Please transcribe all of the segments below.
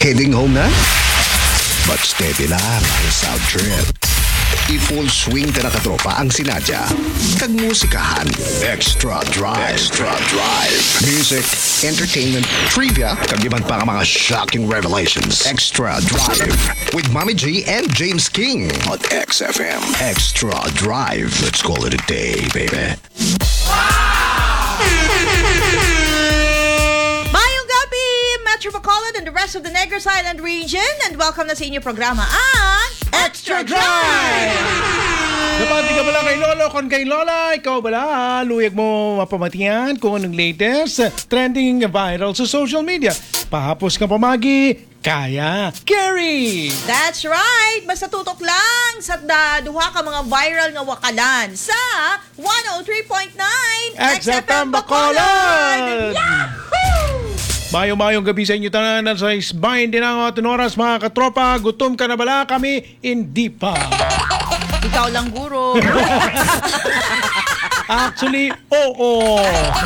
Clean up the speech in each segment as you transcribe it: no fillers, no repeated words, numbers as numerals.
Heading home na? But steady lang ang sound trip. I-full swing ka na katropa ang sinadya. Kagmusikahan. Extra Drive. Extra Drive. Music, entertainment, trivia, kagiban pa ang mga shocking revelations. Extra Drive. With Mommy G and James King on XFM. Extra Drive. Let's call it a day, baby. Metro Bacolod and the rest of the Negros Island region, and welcome na sa inyong programa ang Extra Drive! Napati ka pala kay Lolo kon kay Lola, ikaw bala, luyag mo mapamatiyan kung anong latest trending viral sa social media. Pahapos ka pamagi, kaya carry! That's right! Basta tutok lang sa duha ka mga viral nga wakalan sa 103.9 XFM Bacolod! Mayong gabi sa inyo tanan sa isbahin din ang ating oras mga katropa. Gutom ka na bala? Kami hindi pa. Ikaw lang guro. Actually, oo.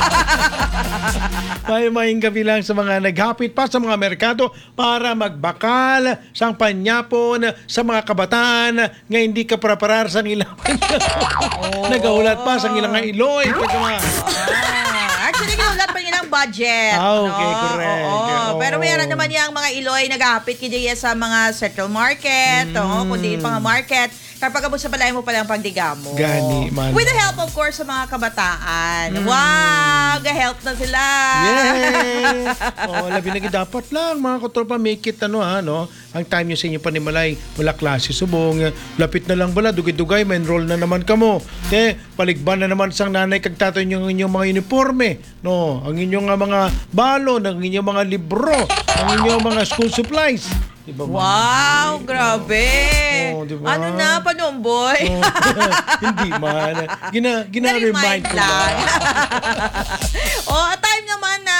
Mayong gabi lang sa mga naghapit pa sa mga merkado para magbakal sang panyapon sa mga kabataan nga hindi ka preparar sa ilang nagahulat pa sa ilang iloy. Actually, ginulat pa nilang budget. Okay, correct. Pero mayroon naman yung mga iloy nagahapit kaya sa mga central market, kundi pang market. Kapag mo sa balay mo palang pagdigamo. Gani, man. With the help, of course, sa mga kabataan. Wow! Ga-help na sila. Yay! Labi na dapat lang, mga katropa, make it, ang time nyo sa inyo panimalay, wala klase subong, lapit na lang bala, dugay-dugay, may enroll na naman kamo. Paligban na naman sang nanay kagtato yung inyong mga uniforme, no? Ang inyong mga balon, ang inyong mga libro, ang inyong mga school supplies. Diba, wow, grabe. Diba? Ano na, panumboy? Hindi man. Gina-remind ko lang. Time naman na,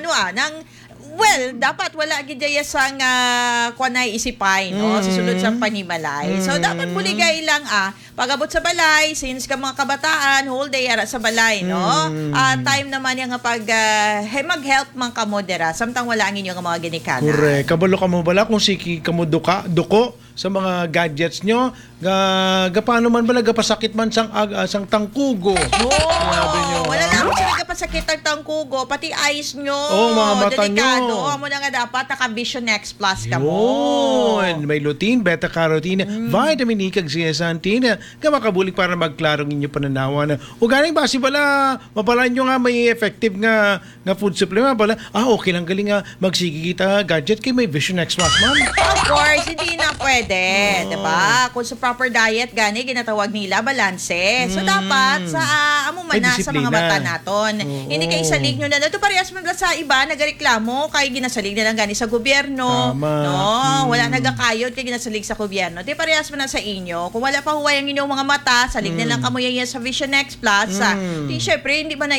dapat wala gidaya sang kwanay isipay, no? Susunod sa panimalay. So, dapat buligay lang, pag-abot sa balay, since ka mga kabataan, whole day ara sa balay, no? Time naman yung mag-help man ka mo dira, samtang wala ang inyong mga ginikanan. Correct. Kabalo ka mo bala kung siki ka mo duko sa mga gadgets nyo, paano man bala, gapasakit man sang tangkugo. Wala na ako sila gapasakit ang tangkugo, pati eyes nyo. Mga mata delikado. nyo. Mo na nga dapat, naka-Vision X Plus ka mo. May lutein, beta-carotene, vitamin E, kag zeaxanthin, makabulik para magklarong inyo pananawan. O galing basi pala, mapalaan nyo nga may effective nga food supplement pala. Okay lang galing nga magsigi kita gadget kay may Vision X Plus, ma'am. Of course, hindi na pwede. Diba? Kung sa proper diet, gani, ginatawag nila, balanse. So, dapat sa sa mga mata naton. Hindi kayo salig nyo na. Ito parehas man sa iba, nagareklamo, kay ginasalig na lang gani sa gobyerno. Wala nagakayod, kay ginasalig sa gobyerno. Di parehas man na sa inyo. Kung wala pa huway ang inyong mga mata, salig na lang kamuya yan sa Vision X Plus. Syempre, hindi ba na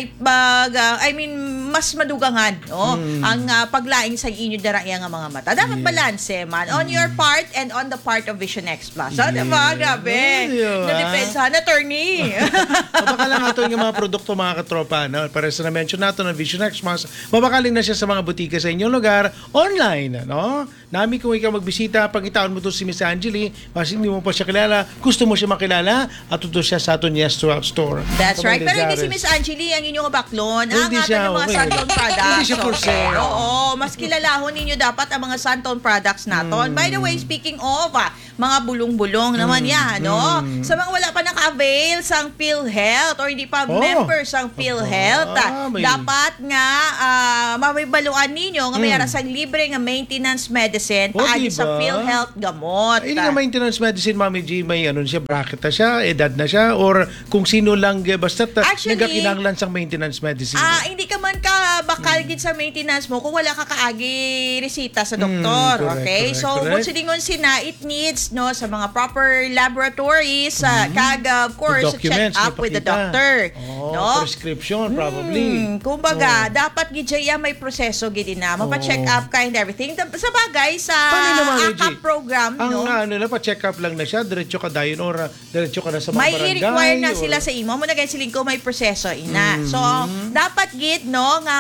mas madugangan, ang paglaing sa inyo daraya nga mga mata. Dapat balanse man. On your part and on the part of Vision X Plus. Diba? Grabe. Na-depensa na, attorney. Mabaka lang ito yung mga produkto, mga katropa. Para sa na-mention natin ng Vision X Plus, mabakaling na siya sa mga butika sa inyong lugar, online. Nami kung ikaw magbisita, pag itaon mo to si Miss Angeli, mas hindi mo pa siya kilala, gusto mo siya makilala, at ito siya sa aton Yes to Store. That's right. Pero hindi si Miss Angeli ang inyong baklon. Ang aton mga Santone products. Hindi siya for sale. Mas kilalahon ninyo dapat ang mga Santone products naton. By the way, speaking of mga bulong-bulong naman yan, sa mga wala pa naka-avail sang PhilHealth or hindi pa members sang PhilHealth, dapat nga mabibaluan ninyo nga may arasang libre nga maintenance medicine paagi sa PhilHealth gamot. Hindi nga maintenance medicine, Mami G, may siya, bracket na siya, edad na siya, or kung sino lang, basta nagakinanglan sang maintenance medicine. Hindi ka man ka bakal gid sa maintenance mo kung wala ka kaagi resita sa doktor. Correct. Kung siningon sina, it needs sa mga proper laboratories, of course, check up with the doctor. Prescription, probably. Kumbaga, dapat gidya may proseso gid na. Mapa-check up ka and everything. Sa bagay, sa AKAP program, pa-check up lang na siya, diretso ka dayon or diretso ka na sa mga may barangay. i-require na sila sa imo. Mo na guys, siling ko may proseso ina. So, dapat gid nga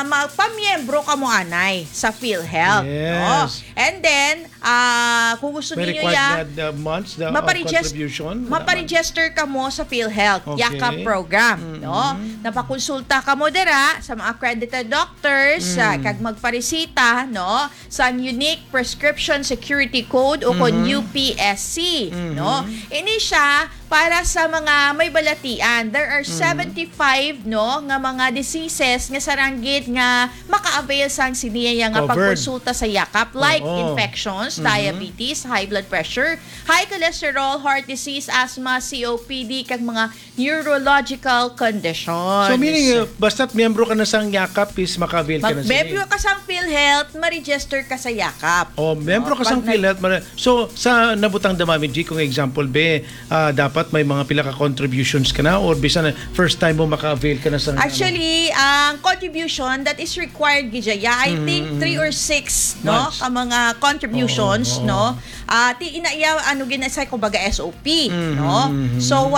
magpamiyembro ka mo anay sa PhilHealth. Yes. No? And then, kung gusto May niyo required na months the contribution. maparegister ka mo sa PhilHealth, Okay. Yakap program, no? Napakonsulta ka mo dira sa mga accredited doctors, kag magparesita, no, sa unique prescription security code o kon UPSC, no? Ini siya para sa mga may balatian. There are 75 no nga mga diseases nga saranggit nga maka-avail sang siniya nga Covered. pagkonsulta sa Yakap like Oo. infections, diabetes, high blood pressure, high cholesterol, heart disease, asthma, COPD kag mga neurological conditions. So meaning, basta't miyembro ka na sa Yakap is maka-avail ka na sa Mag-miyembro ka sa PhilHealth, ma-register ka sa Yakap. miyembro ka sa pag PhilHealth. So, sa nabutang damami, G, kung example, dapat may mga pila ka contributions ka na or bisa na first time mo maka-avail ka na sa... Actually, ang contribution that is required gidya, I think 3 or 6 no Months. ka mga contributions, Oo. no. Ti inaya ano ginasay ko baga SOP, no. So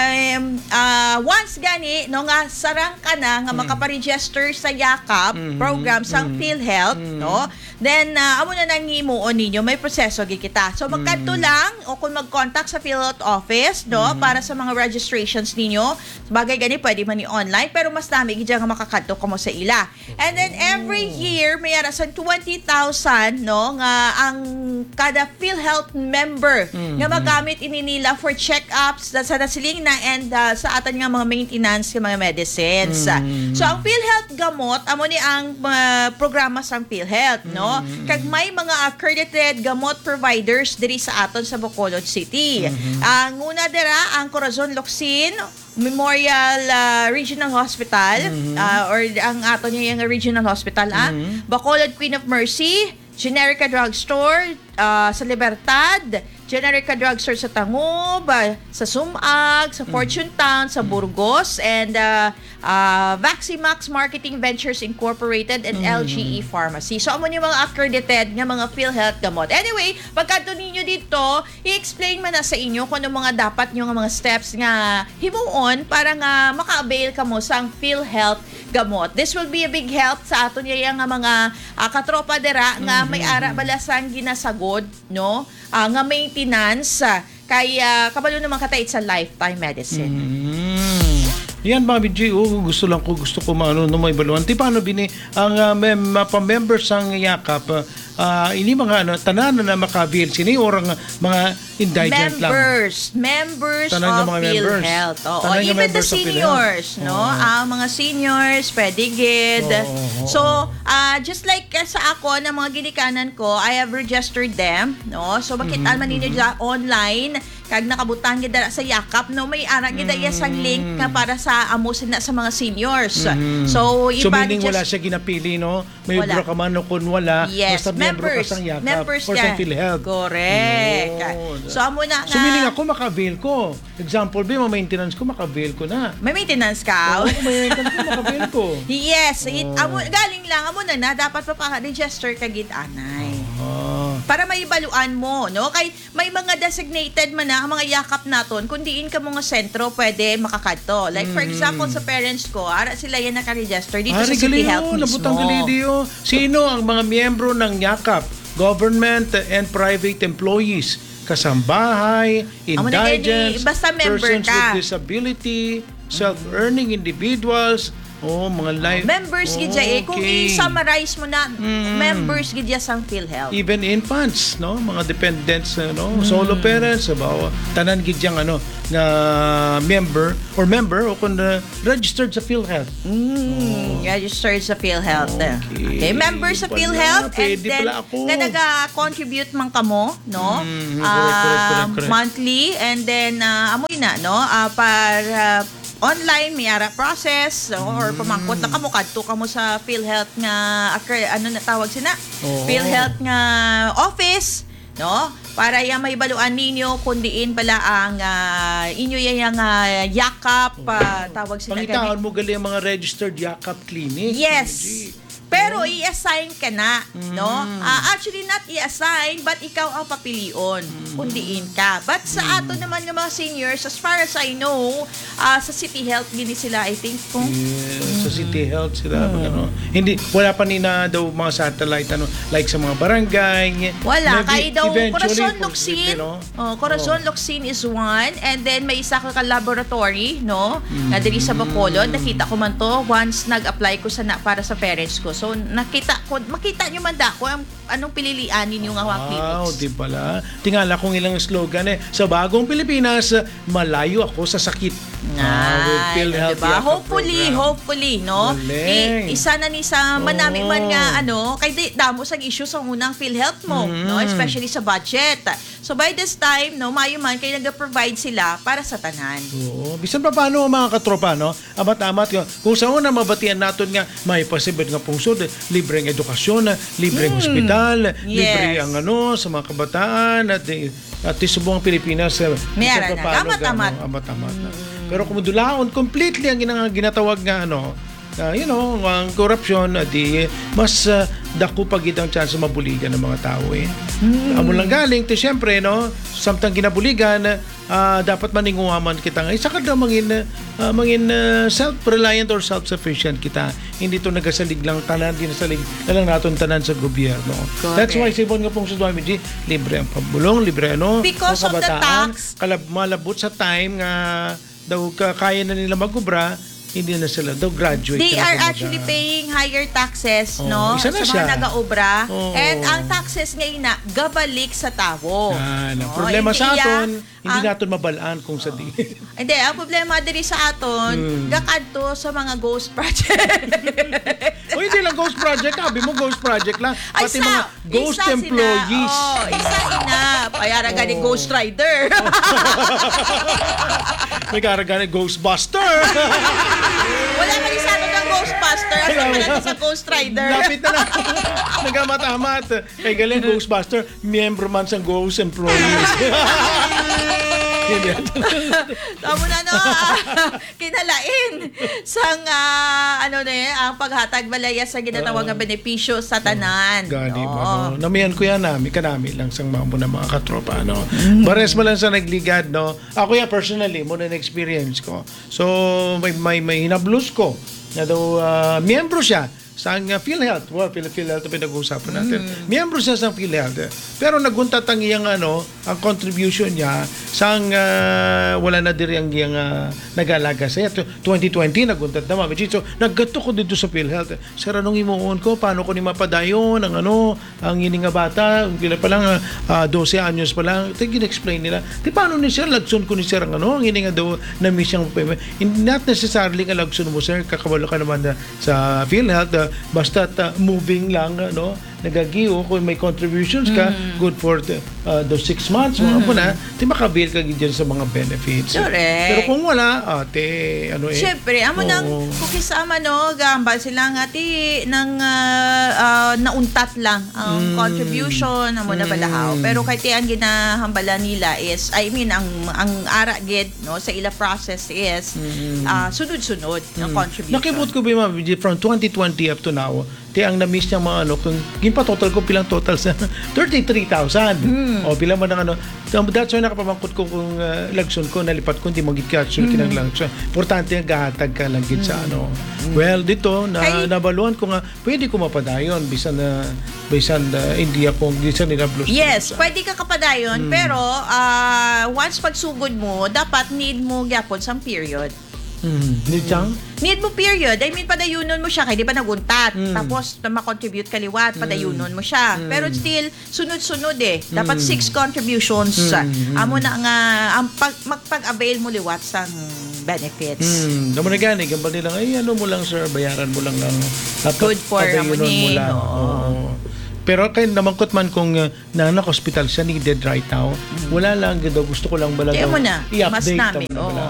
once gani no nga sarang ka na nga makaparegister sa Yakap program sa PhilHealth, no. Then amo na nang himuon ninyo may proseso gi kita. So magkadto lang o kung mag-contact sa PhilHealth office, no, para sa mga registrations ninyo. Bagay gani pwede man ni online pero mas dami gid nga makakadto kamo sa ila. And then every year may arasan 20,000 no nga ang kada PhilHealth member nga magamit ini nila for check-ups sa nasiling na and sa atan nga mga maintenance nga mga medicines. So ang PhilHealth gamot amo ni ang programa sa PhilHealth, no. Kag may mga accredited gamot providers diri sa aton sa Bacolod City. Ang una dira ang Corazon Locsin Memorial Regional Hospital or ang ato niya yung Regional Hospital Bacolod Queen of Mercy, Generica Drugstore sa Libertad, Generica Drugstore sa Tangub, sa Sumag, sa Fortune Town, sa Burgos, and Vaximax Marketing Ventures Incorporated and LGE Pharmacy. So, amo yung mga accredited nga mga PhilHealth gamot. Anyway, pagkanto ninyo dito, i-explain man na sa inyo kung ano mga dapat nyo nga mga steps nga himuon para nga maka-avail ka mo sa PhilHealth gamot. This will be a big help sa ato niya nga mga katropa dira nga may ara balasang ginasagod, no? Nga maintenance kay kabalo naman katay sa lifetime medicine. Yan Mami G, gusto ko maano no may baluan. Ti paano bini ang members sang Yakap ini mga tanan na maka-avail sini or ang mga indigent lang. Members Tanan of ng mga members. PhilHealth. Oo, Tanan ng even the members of seniors, PhilHealth. no? Ang mga seniors, pwede gid. So, just like sa ako na mga ginikanan ko, I have registered them, no? So, makita man ninyo dyan online kag nakabutang gid dara sa Yakap, no, may ara gid sang link nga para sa amo sina sa mga seniors. So, meaning wala siya ginapili, no? May Wala. bro ka man o kung wala, Yes, basta membro ka sang Yakap members or sa yan. PhilHealth. Correct. Yun. So, amo na So meaning ako maka-avail ko. Example, maintenance ko, maka-avail ko na. may maintenance ka. Oo, may maintenance ko, maka-avail ko. Yes, galing lang amo na dapat pa-register ka gid anay. Para maibaluan mo, no? Kay may mga designated man na ang mga Yakap naton, kung diin ka mga sentro, pwede makakadto. Like for example sa parents ko, ara sila yan naka-register dito sa City Health mismo. Nabutang galidio. Sino ang mga miyembro ng Yakap? Government and private employees, kasambahay, indigents, basta member persons ka. with disability, self-earning individuals, mga life. Members gid kung i-summarize mo na, members gid sang PhilHealth. Even infants, no, mga dependents, no, solo parents, tanan gid yang na member o kung registered sa PhilHealth. Registered sa PhilHealth. Okay. Members sa Pala, PhilHealth and pwede then pala ako. na nag-contribute man kamo, no? Correct. Monthly and then amoy na, no? Para online may ara process or pamangkot na kamo kadto kamo sa PhilHealth nga ano na tawag sina? PhilHealth nga office, no? Para ya may baluan ninyo kung diin pala ang inyo yang Yakap tawag sila Pangitaan mo gali ang mga registered Yakap clinic. Yes. Pero i-assign ka na, no? Actually, not i-assign, but ikaw ang papilion kung diin ka. But sa ato naman ng mga seniors, as far as I know, sa City Health, gini sila, I think, kung Yes. sa City Health sila. Ano. Hindi, wala pa nina daw mga satellite, like sa mga barangay. Wala. Maybe Kaya daw, eventually, Corazon Luxin. Corazon Luxin is one. And then, may isa ka laboratory, no? Na diri sa Bacolod. Nakita ko man to once nag-apply ko para sa parents ko. So, makita nyo man ko anong pililian ninyo nga clinics. Di pala. Tingala kong ilang slogan sa bagong Pilipinas, malayo ako sa sakit. With PhilHealth diba? Yakap Hopefully, no? Galing. Isa na ni sa manami man nga, kay damo sa issue sa unang PhilHealth mo, no? Especially sa budget. So by this time, no, mayo man kay nag-provide sila para sa tanan. Oo. Bisan pa paano mga katropa, no? Amat-amat kung sa una mabatian naton nga may pasibad nga pungsod, libreng edukasyon, libreng ospital, libre ang sa mga kabataan at sa buong Pilipinas. Meron na. Amat-amat. Pero kung dulaon completely ang ginatawag nga ang corruption, mas dako pa gid ang chance mabuligan ng mga tao Amo lang galing siyempre samtang ginabuligan dapat maninguaman kita nga isa ka daw mangin self-reliant or self-sufficient kita. Hindi to nagasalig lang tanan, dinasalig na lang naton tanan sa gobyerno. Correct. That's why sibon nga pong sa Duwamiji, libre ang pabulong, libre because of the tax, malabot sa time nga daw kaya na nila magkubra, hindi na sila daw graduate. They are actually paying higher taxes, isa na sa siya. mga nag-aobra. Oo. And ang taxes ngayon na gabalik sa tao. Problema Hindi sa aton, hindi natin mabalaan kung sa di. Hindi, ang problema diri sa aton, gakadto sa mga ghost project. O hindi lang ghost project, sabi mo ghost project lang. Pati mga ghost employees. Isa ina. Payara gani ghost rider. May karagani Ghostbuster. Wala ka ni sa aton ng Ghostbuster. Asa ka lang sa Ghost Rider. Lapit na lang. Nagamat-amat. Kay galing Ghostbuster, miyembro man sa ghost employees. Tamo na kinalain sang ang paghatag balaya sa ginatawag nga benepisyo sa tanan. Gani ba? Namihan ko yan kanami lang sang mga katropa. Bares mo lang sa nagligad. Ako personally, muna na-experience ko. So, may hinablos ko na daw miyembro siya sa PhilHealth. PhilHealth ang pinag-uusapan natin. Miyembro siya sa PhilHealth. Pero naguntat ang iyang ang contribution niya sang wala na diri ang iyang nag-alaga sa iya. 2020 naguntat na So naggato ko dito sa PhilHealth. Sir, anong imuon ko? Paano ko ni mapadayon ang ang ini nga bata? Pila pa lang 12 anyos pa lang. Gin-explain nila. Paano ni sir lagson ko ni sir ang ang ini nga daw na miss siyang not necessarily nga lagson mo sir, kakabalo ka naman sa PhilHealth. Basta moving lang nagagiyo kung may contributions ka good for those 6 months mo na makabil ka dyan sa mga benefits. Correct. Pero kung wala syempre amo nang kukisama gambal sila nga nang nauntat lang ang contribution amo na balahaw. Pero kay ang ginahambala nila is ang ara gid sa ila process is sunod-sunod ng contribution. Nakibot ko ba from 2020 up to now ang na-miss niya mga kung ginpa-total ko pilang total sa 33,000. O pilang man ang that's why nakapamangkot ko kung lagson ko nalipat ko hindi mo git-catch kinang lang. So, importante ang gahatag ka lang git sa Well, dito nabaluan ko nga pwede ko mapadayon bisan hindi ako bisan nila blues. Yes, pwede ka kapadayon pero once pagsugod mo dapat need mo gyapon sang period. Need mo period. Padayunon mo siya kaya di ba naguntat. Tapos ma-contribute kaliwat, padayunon mo siya. Pero still, sunod-sunod Dapat 6 contributions. Amo na nga, magpag-avail mo liwat sa benefits. Damo na gani, gambal nila, mo lang sir, bayaran mo lang ng good for amunin. Pero kaya namangkot man kung hospital siya needed right now, wala lang daw, gusto ko lang bala i-update. Mas namin.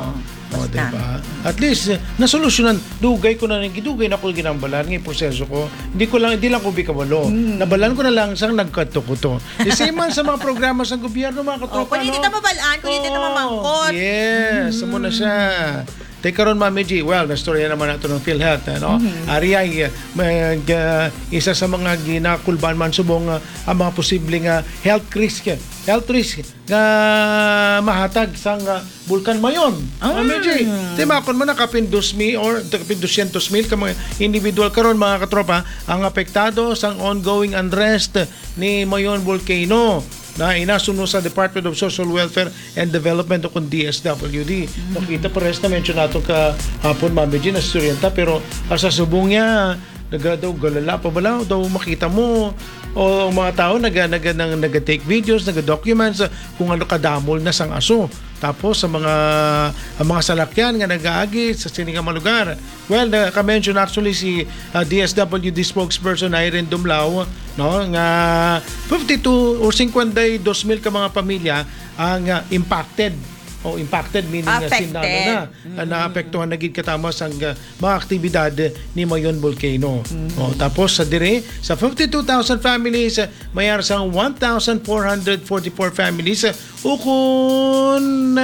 Diba? At least nasolusyonan dugay ko na gidugay na ko ginambalan ng proseso ko. Hindi lang ko bikabalo. Nabalan ko na lang sang nagkadto ko to. The same man sa mga programa sa gobyerno mga katropa. Kung hindi ta mabalaan, kung hindi ta mamangkot. Yes, mo na siya. Take karon Mami G, well, nastorya naman nato ng PhilHealth, ano? Ari ay isa sa mga ginakulban man subong ang mga posibleng health risk nga mahatag sang Bulkan Mayon. Mami G, di ba kung man nakapin 2,000 or nakapin 200,000 ka mga individual karon mga katropa ang apektado sang ongoing unrest ni Mayon Volcano na inasuno sa Department of Social Welfare and Development o kung DSWD. Nakita pares na mention nato ka hapon Mami G na estudyanta pero sa subong niya daw galala pa bala daw makita mo o mga tao nag-take videos, nag-documents kung ano kadamol na sang aso. Tapos sa mga salakyan nga nag-aagi sa sining mga lugar. Well, ka-mention actually si DSWD spokesperson Irene Dumlao, no, nga 52 or 52,000 ka mga pamilya ang impacted meaning Affected. naapektuhan na gid katama sang mga aktibidad ni Mayon Volcano. Tapos sa dire sa 52,000 families mayar sang 1,444 families ukon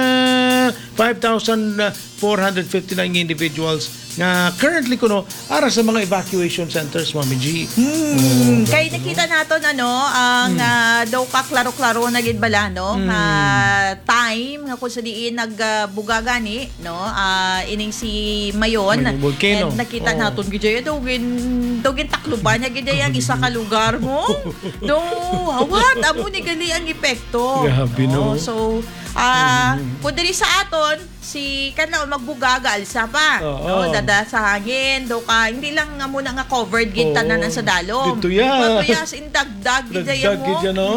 5,459 individuals nga currently kuno ara sa mga evacuation centers Mami G. Kay nakita naton ang daw ka klaro-klaro na gid bala no nga time nga kung sa diin nagbuga gani no ining si Mayon Volcano. and nakita naton gid daw gin takluban niya gid ang isa ka lugar mo. No, what amo ni gali ang epekto. Grabe, no? So kung diri sa aton si kanlaon magbugaga alsa pa no dada sa hangin do ka hindi lang nga muna nga covered gid tanan sa dalom dito ya in dagdag gid mo no?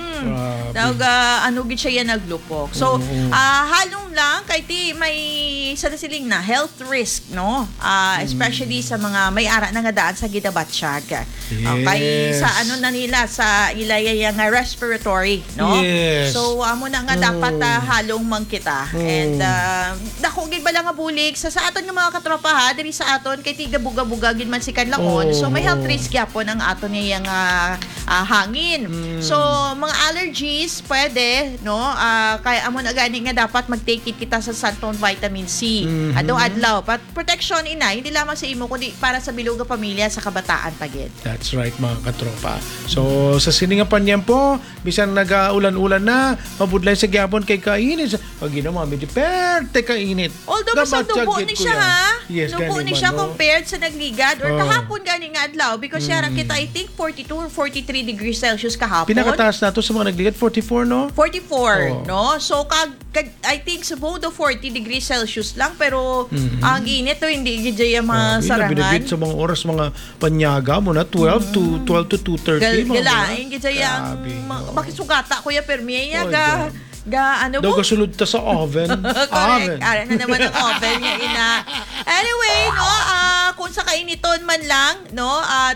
Ano gid siya yan naglupok. So halong lang kay ti may sa siling na health risk no especially sa mga may ara na nga daan sa gidabatsyag. Kay sa ano na nila sa ilaya nga respiratory no. So amo na nga dapat halong man kita and dako gid bala nga bulig sa aton nga mga katropa ha diri sa aton kay tiga buga-buga gid man si kanlaon. So may health risk gyapon ang aton niya nga hangin. So mga allergies pwede no kay amo na gani nga dapat mag-take it kita sa Santon vitamin C. Adlaw but protection ina hindi lamang sa imo kundi para sa bilog nga pamilya sa kabataan pagid. That's right mga katropa. So sa sininga panyempo bisan nag-ulan-ulan na mabudlay sa gyapon kay kainit pag ginawa medyo perte kainit. Although basta dugo ni siya ha. Yes, dugo ni siya compared sa nagligad or kahapon gani nga adlaw because siya kita I think 42 or 43 degrees Celsius kahapon. Pinakataas nato sa mga nagligad 44 no? 44 no? So I think sa do 40 degrees Celsius lang pero ang init to hindi gid jay masarangan. Binibid sa mga oras mga panyaga mo na 12 to 2:30 galain gid jay ang makisugata kuya permiya ano daw mo? gasulod ta sa oven. Correct. Ara na naman ang oven niya ina. Anyway, no, kung sa kainiton man lang, no,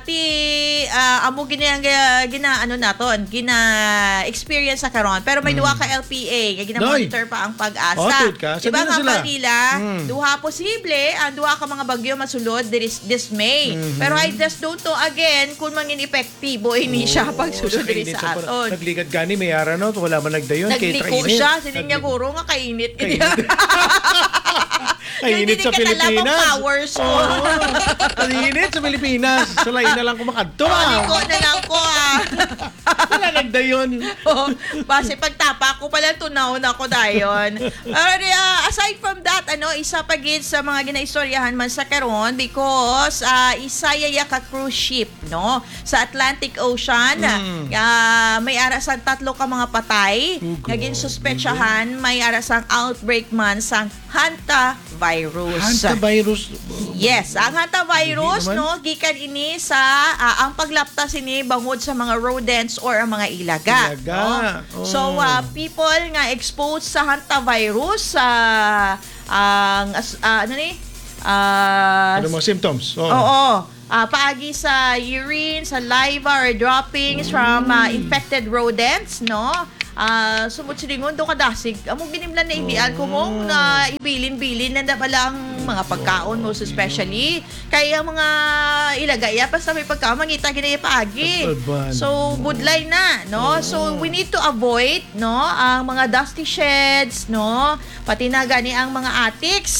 amo gina experience sa karon. Pero may duha ka LPA, gina-monitor pa ang pag-asa. Diba nga Manila, duha posible, ang duha ka mga bagyo masulod this May. Pero I just don't know again kung mangin epektibo ini siya pagsulod diri sa aton. Nagligad gani may ara no, wala man nagdayon kay Nagliko siya, sining niya guro nga kainit. Kainit sa Pilipinas. Powers mo. Kainit sa Pilipinas. Salay na lang kumakadto. Liko na lang ko Wala nagdayon. Base pagtapa ko pala tunaw na ko dayon. Aside from that, isa pa gid sa mga ginaistoryahan man sa karon because isa yaya ka cruise ship, no? Sa Atlantic Ocean, may ara sa 3 ka mga patay. Nga suspetsyahan may ara sang outbreak man sang hantavirus. Hantavirus? Yes, ang hantavirus, no, gikan ini sa ang paglaptas ini bangod sa mga rodents or ang mga ilaga. No? So, people nga exposed sa hantavirus ano mga symptoms? Oo. Paagi sa urine, sa saliva or droppings from infected rodents, no? Sumut silingon do kadasig amo ginimlan na ideal ko mong na ibilin-bilin na pala ang mga pagkaon most especially kaya mga ilagaya pa sa may pagkaon mangita ginaya paagi so budlay na no so we need to avoid no ang mga dusty sheds no pati na gani ang mga attics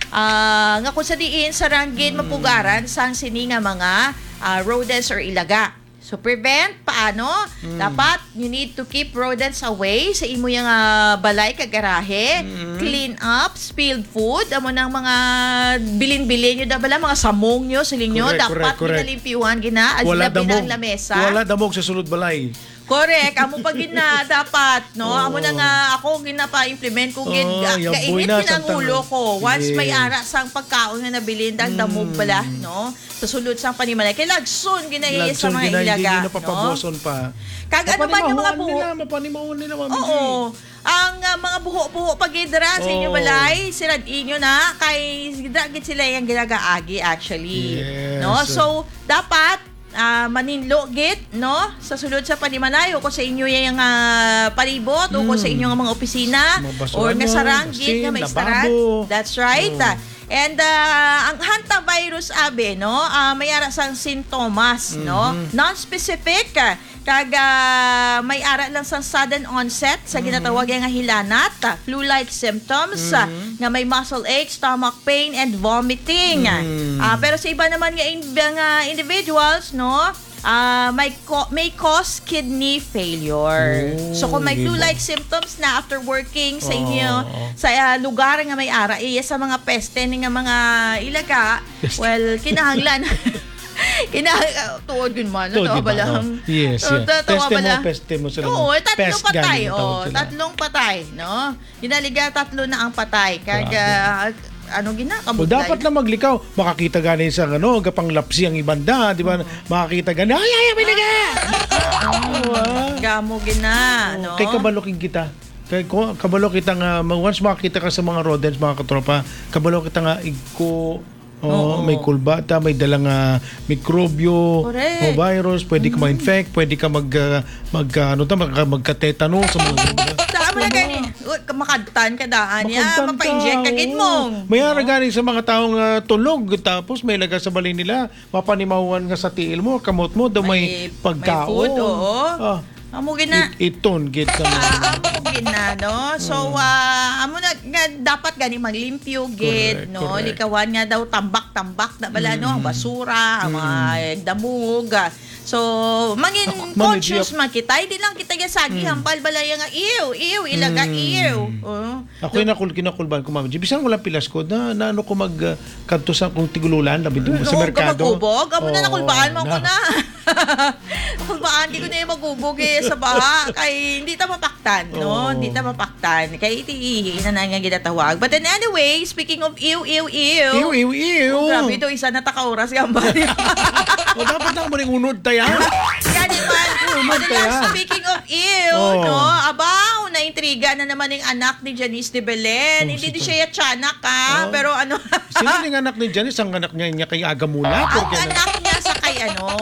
nga kung sa diin sa ranggin mapugaran sang sini nga mga rodents or ilaga. So prevent paano? Dapat you need to keep rodents away sa imo yung balay kag garahe. Clean up spilled food amo nang mga bilin-bilin nyo bala mga samong nyo siling nyo dapat ginalimpyuhan gina wala labi damog, ng lamesa. wala damog sa sulod balay. Correct. Amo pa gina dapat, no? Amo na nga ako gina-pa-implement ko gainit pinangulo ko. Once may ara sang pagkaon nga nabilin dag damog bala, no? Sa sulod sang panimalay. Kay lagson ginaiya sa mga ilaga, no? Papaboson pa. Kag ano man yung mga buho? Mapanimahuan nila, Mami G. Oo. Ang mga buho-buho pagidra sa inyo balay, sirad inyo na kay gid sila yung ginagaagi actually. Yes. No? So dapat maninlo git no sa sulod sa panimanayo ko sa inyo yung palibot o ko sa inyo nga mga opisina or nga sarang git nga may staran. That's right. And ang hantavirus abe no may ara sang sintomas no non-specific kag may ara lang sang sudden onset sa ginatawag nga hilanat, flu-like symptoms nga may muscle ache, stomach pain and vomiting. Pero sa iba naman nga individuals no may cause kidney failure. So kung may flu-like symptoms na after working sa inyo sa lugar nga may ara sa mga peste nga mga ilaga, well kinahanglan tuod yun man. Tawa ba lang? Yes, peste mo sila. Oo, tatlong patay. Tatlong patay, no? Ginaliga, tatlo na ang patay. Kag, dapat na maglikaw. Makakita ganin sa gapang lapsi ang ibanda, di ba? Makakita ganin, ay, may naga! Gamo gina, no? Kay kabalokin kita. Kay kabalo kita nga, once makakita ka sa mga rodents, mga katropa, kabalo kita nga, may kulbata, may dalang mikrobyo, o virus, pwede ka ma-infect, pwede ka magka-tetano sa mga Saan mo na gani? Makadtan ka daan niya, mapa-inject ka gitmong. May ara ganing sa mga taong tulog, tapos may laga sa bali nila, mapanimawan nga sa tiil mo, kamot mo, daw may pagkaon. May food, oo. Amo gina. Iton gid ka. Amo gina no. So amo na nga dapat gani maglimpyo gid no. Likawan nga daw tambak-tambak na bala no ang basura, ang mga damog. So mangin conscious man kita, di lang kita gasagi hampal balaya nga iw ilaga iw. Ako kinakulban ko Ma'am G. Bisan wala pilas ko na ano ko kadto sa kung tigululan labi sa merkado. Magubog, amo na nakulbaan mo ko na. Kulbaan di ko na magubog sa baha kay hindi ta mapaktan no hindi ta mapaktan kay iti na nga ginatawag. But then anyway, speaking of iw grabe ito isa na taka-oras gambal. Dapat lang mo ring unod tayo. Gani man speaking of no abaw na intriga na naman ng anak ni Janice de Belen. Hindi di siya tiyanak pero ano sino yung anak ni Janice? Ang anak niya kay Agamula? Ang anak niya sa kay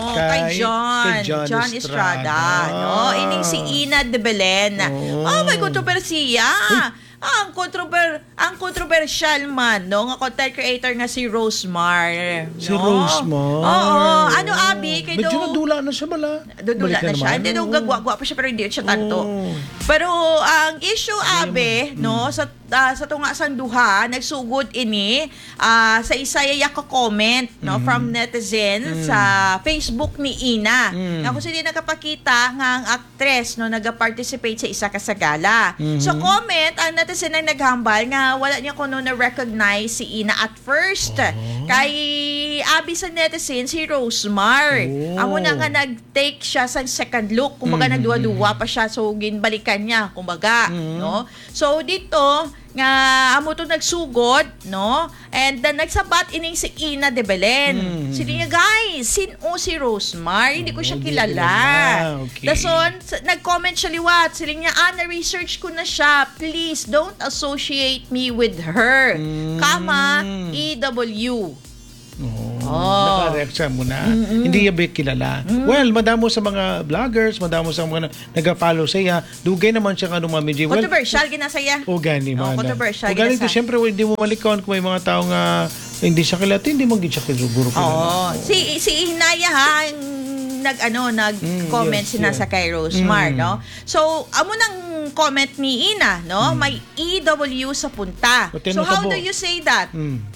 John Estrada. No? Ining si Ina de Belen. May kontrobersiya. Ang controversial man, no? Nga content creator nga si Rosemar. Si Rosemar? Oo. Ano, Abi? Medyo nadula na siya bala. Nadula na siya. Hindi, gagwa pa siya pero hindi siya tanto. Pero ang issue, Abi, no? Sa tunga sang duha, nagsugod ini sa isaya ka comment, no? From netizen sa Facebook ni Ina. Ako sila nakapakita nga ang actress, no? Nag-participate sa isa ka sa gala. So, comment, ang netizen ang naghambal nga wala niya kuno na-recognize si Ina at first. Kay abi sa netizen si Rosemar. Amo na nga nag-take siya sa second look. Kumbaga nagduwa-duwa pa siya. So ginbalikan niya. Kumbaga. No? So dito nga amo to nagsugod, no? And then nagsabat ining si Ina de Belen. Sili niya, guys, sino si Rosemar? Hindi ko siya kilala. Okay. Dason, nag-comment siya liwat. Sili niya, na-research ko na siya. Please, don't associate me with her. Kama, EW. Naka-react mo na. Hindi niya kilala. Well, madamo sa mga vloggers, madamo sa mga nag-follow sa iya. Dugay naman siya ano, Mami G. Controversial, ginasaya. O gani man. Controversial, o gani to, syempre, hindi mo malikon kung may mga taong hindi siya kilala, hindi mo siya siguro kilala. Si Hinaya ha, nag-comment yes, sina yeah. sa kay Rosemar, no? So, amo nang comment ni Ina, no? May EW sa punta. Pati So, how natabo. do you say that?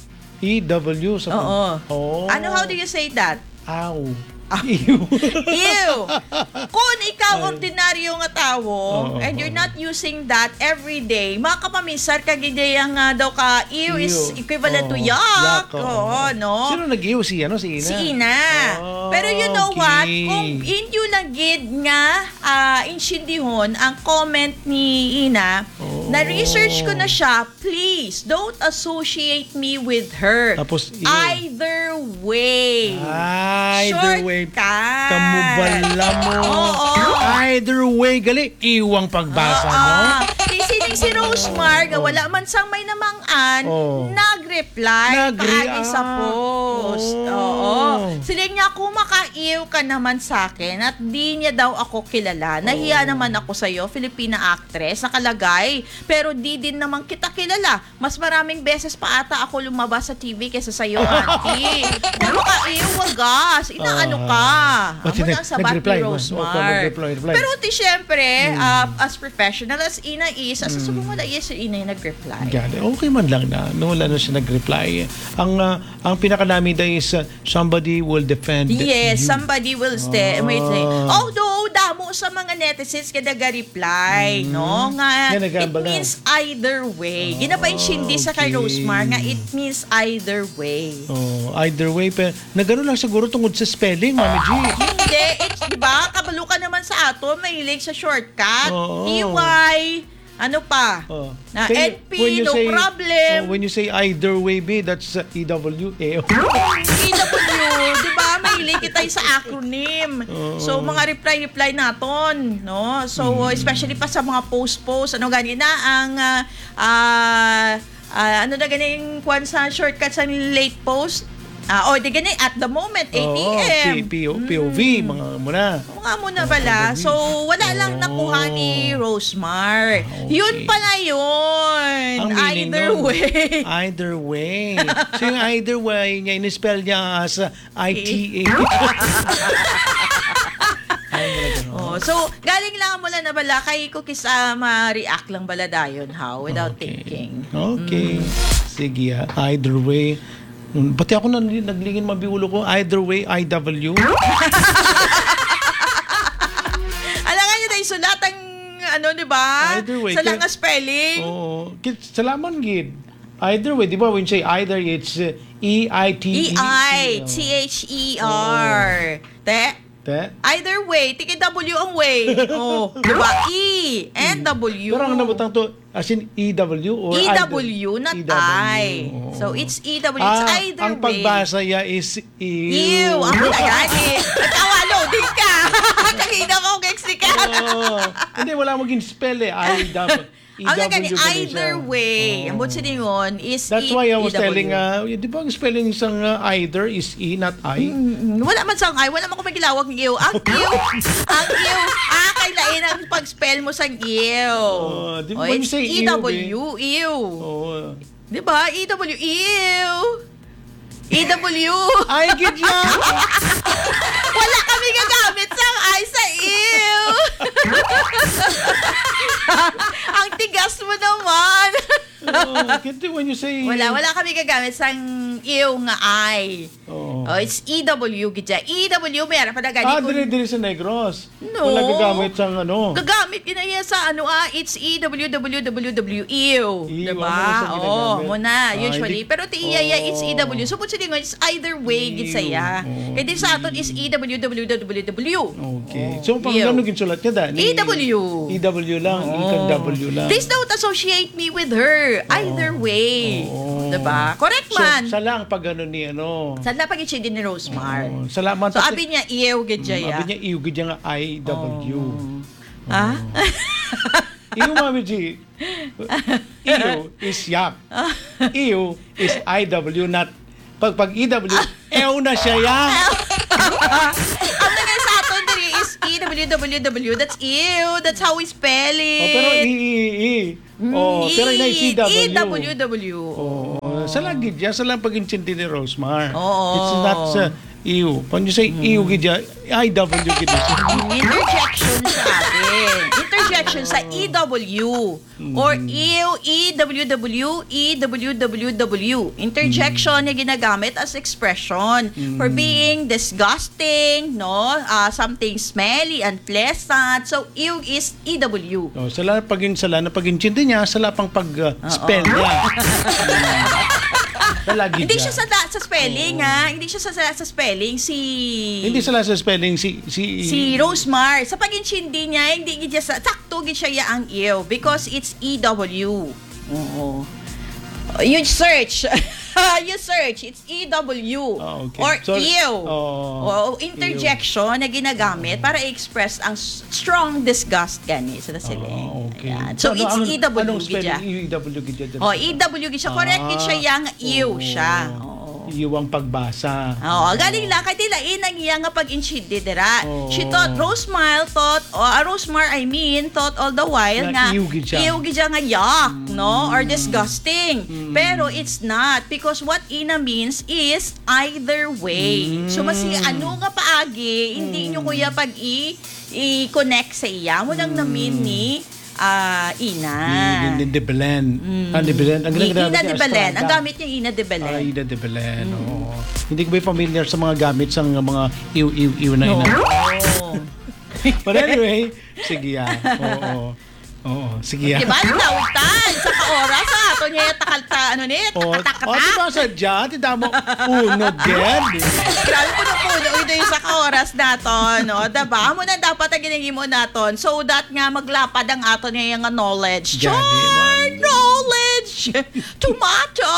EW sa Oo. Oh. How do you say that? Ow. Ew. Ew! Kung ikaw ordinaryo nga tao Oo, and you're not using that every day, makapamisar ka gidaya nga daw ka ew is equivalent to Oo, yuck. oo. Oo, no? Sino nag-ew? Si Ina? Si Ina. Oh, Pero you know okay. what? Kung inyo lang gid nga insyindihon ang comment ni Ina, na-research ko na siya, please, don't associate me with her. Tapos, ew. Either way. Either way. Shortcut. Kamubala mo. Oo. Either way, gali. Iwang pagbasa mo. Sining si Rosemar, nga wala man sang may namangan, Oo. nag-reply kaagi sa Nag-react. post. Oo. Siling niya, kung makaiw ka naman sa akin at di niya daw ako kilala, nahiya naman ako sa'yo, Filipina actress, nakalagay. Pero di din naman kita kilala. Mas maraming beses pa ata ako lumabas sa TV kaysa sa'yo, auntie. Kung makaiw, wagas. Inaano ka. Pati Amo na sa bat nag-reply ni mo. Rosemar. Opo, nag-reply. Pero ti syempre, as professional as Ina is, as sumumala yes, si Ina yung nag-reply. Gani, okay man lang na. No, wala na siya nag-reply. Ang pinaka-namin dahil is somebody will defend Yes, you. somebody will stay. Wait, although, damo sa mga netizens ka nag-reply, no? Nga, Yan, it nagambal na. means either way. Ginapainsyindi sa kay okay. Rosemar nga it means either way. Either way. Pero, nagano lang siguro tungkol sa spelling, Mami G. Hindi, it's, di ba? Kabalo ka naman sa ato, mahilig sa shortcut. Oo. EY, ano pa? Oh. Na Kaya, NP, no problem. When you say either way, B, that's EW. EW, di ba? Mahilig kita sa acronym. So, mga reply naton, no? So, especially pa sa mga post, ano ganina, ang, ano na ganing kwan sa shortcut sa late post? Di ganun, at the moment, ATM. POV, mga muna. Mga muna pala. So, wala lang nakuha ni Rosemar. Okay. Yun pala yun. Ang meaning Either nun, way. Either way. So yung either way niya, in-spell niya as ITA. So, galing lang mula na bala, kay ko kisa ma-react lang bala dayon, how? Without thinking. Okay. Sige, either way. Pati ako naglingin mabiulo ko, either way, IW. Alam nga yun, sulat ang, di ba? Either way. Sa lang nga spelling. Oo. Salaman, Gid. Either way, di ba, when you say either, it's EITE. EITHER. Either way, TKW ang way. Di ba? E and W. Pero ang nabutang to, as in EW or EW, not I. So, it's EW. It's either ang way. pagbasa niya is Ew! Ako na gani. Nagkawalo-loading ka. Kanina ko, Gexy ka. Hindi, wala maging spell EW. Ang gani, either way. Ang butsi yun is That's why I was EW. telling, di ba ang spelling isang either is E, not I? Wala man sang I. Wala man ko magilawag ng ew. Ang ew. Kay lain ang pag-spell mo sang ew. Di ba when you It's say EW. Ew. Di ba? EW. Ew. EW. I get ya! Wala kami gagamit sang I sa ew. Ang tigas mo naman. When you say... Wala kami gagamit sang ew nga I. It's EW gidya. EW, meron pa na gani. Dire sa Negros. No. Wala gagamit sang ano. Gagamit yun na yan sa it's EWWWW. Ew. Diba? Muna, usually. Pero ti iya, it's EW. So, kung sila it's either way, gid saya. Kaya din sa aton is EWWWW. Okay. So, pang ano ginsulat niya da? EW. EW lang. Ikang W lang. Please don't associate me with her. Either way. Diba? Correct man. So, sa lang pag ano ni ano. Sa lang pag din ni Rosemar. Salamat. So, abi niya, ew, gid ya. Abi niya, ew, gid nga IW. Ew, Mami G. Ew is yak. Ew is IW, not pag EW, ew na siya yak. Ang lagay sa aton diri is EWWW. That's ew. That's how we spell it. Pero pero ina CW. EWW. Sa lang gid ya, sa lang pag-intindi ni Rosemar. Oo. It's not EU. When you say EU, gidya, IW gidya. Interjection sabi. Interjection sa EW or EWW, EWWW. Interjection na ginagamit as expression for being disgusting, no? Something smelly, unpleasant. So, ew is EW. Oh, sala na pag-intindi niya, sala pang pag-spell niya. Talagi Hindi siya sa spelling, ha? Hindi siya sa spelling. Hindi sala sa spelling Si Rosemar, sa pag-intindi niya, hindi siya sakto siya ang ew because it's EW. Oo. You search. It's EW Okay. or So, ew. oh, Interjection na ginagamit para i-express ang strong disgust gani sa sila. Okay. Ayan. So, it's EW Anong gidya. spelling? EW gidya. EW gidya. Correct gid siya yang ew siya. Iyo ang pagbasa. Galing lang kay tila inang iya nga pag-intindi dira. Oo. She thought Rosemar thought thought all the while Na nga iw gid siya. iw gid siya nga yuck, no? Or disgusting. Pero it's not because what ina means is either way. So masi ano nga paagi, hindi nyo kuya pag i-connect sa iya mo lang namin ni ina. Ina de Belen. De Belen. Ang Ina ginagamit de niya, Belen. Estrada. Ang gamit niya Ina de Belen. Ina de Belen. Oo. Hindi ko ba familiar sa mga gamit sa mga iw na ina. Oo. But anyway, sige yan. Oo. Sige yan. Diba? Nawitan sa kaoras ato niya takalta Diba sadya? Tita mo, unod yan. Grabe po na po ito yung sa kaoras naton, no? Diba? Amo na dapat ang ginigin mo naton so that nga maglapad ang ato niya yung knowledge. Gani, Char! Knowledge! Tomato!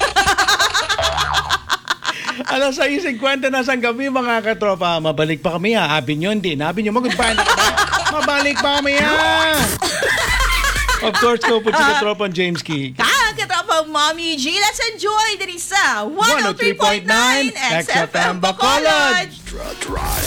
Alas 6:50 na sa gabi mga katropa. Mabalik pa kami ha. Habi nyo, hindi. Habi nyo, mag-goodbye na kami. Mabalik pa kami ha. Of course, ko po si katropang James Key. Katropa Mommy G. Let's enjoy the sa 103.9 103.9 XFM Bacolod. Drive.